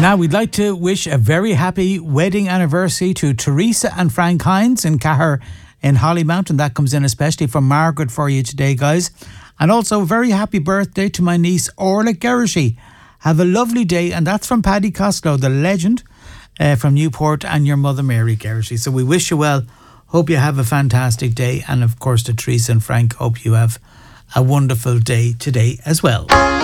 Now, we'd like to wish a very happy wedding anniversary to Teresa and Frank Hines in Cahir in Hollymount, and that comes in especially from Margaret for you today, guys. And also a very happy birthday to my niece Orla Geraghty. Have a lovely day, and that's from Paddy Costello, the legend from Newport, and your mother Mary Geraghty. So we wish you well. Hope you have a fantastic day, and of course to Teresa and Frank, hope you have a wonderful day today as well.